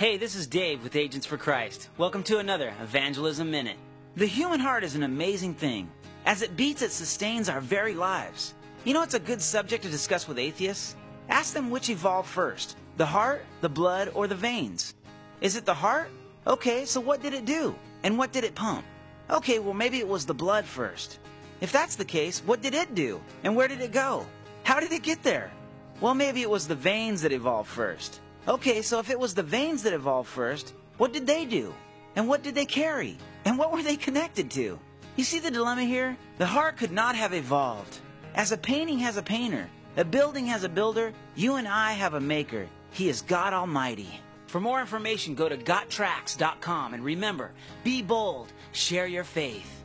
Hey, this is Dave with Agents for Christ. Welcome to another Evangelism Minute. The human heart is an amazing thing. As it beats, it sustains our very lives. You know, it's a good subject to discuss with atheists. Ask them which evolved first, the heart, the blood, or the veins. Is it the heart? Okay, so what did it do? And what did it pump? Okay, well maybe it was the blood first. If that's the case, what did it do? And where did it go? How did it get there? Well, maybe it was the veins that evolved first. Okay, so if it was the veins that evolved first, what did they do? And what did they carry? And what were they connected to? You see the dilemma here? The heart could not have evolved. As a painting has a painter, a building has a builder, you and I have a maker. He is God Almighty. For more information, go to GotTracks.com, and remember, be bold, share your faith.